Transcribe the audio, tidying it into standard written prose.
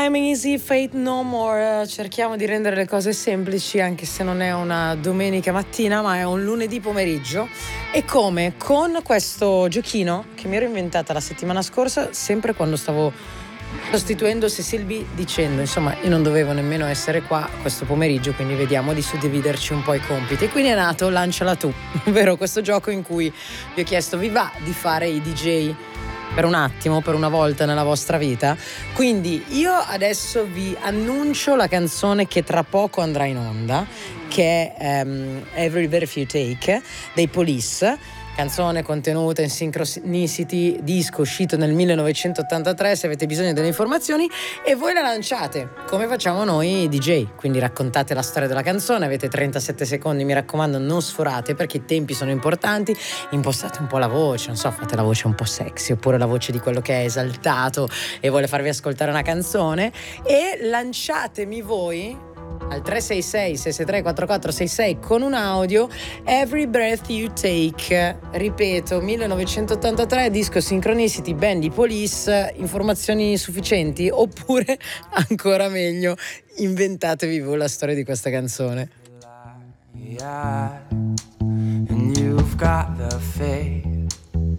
Time Easy, Fate No More. Cerchiamo di rendere le cose semplici, anche se non è una domenica mattina, ma è un lunedì pomeriggio. E come? Con questo giochino che mi ero inventata la settimana scorsa, sempre quando stavo sostituendo Cecil B, dicendo, insomma, io non dovevo nemmeno essere qua questo pomeriggio, quindi vediamo di suddividerci un po' i compiti. E quindi è nato Lanciala Tu, ovvero questo gioco in cui vi ho chiesto: vi va di fare i DJ per un attimo, per una volta nella vostra vita? Quindi io adesso vi annuncio la canzone che tra poco andrà in onda, che è Every Breath You Take dei Police, canzone contenuta in Synchronicity, disco uscito nel 1983, se avete bisogno delle informazioni, e voi la lanciate come facciamo noi DJ, quindi raccontate la storia della canzone, avete 37 secondi, mi raccomando non sforate perché i tempi sono importanti, impostate un po' la voce, non so, fate la voce un po' sexy oppure la voce di quello che è esaltato e vuole farvi ascoltare una canzone, e lanciatemi voi al 366-663-4466 con un audio Every Breath You Take, ripeto, 1983, disco Synchronicity, band di Police. Informazioni sufficienti? Oppure ancora meglio, inventatevi voi la storia di questa canzone. And you've got the face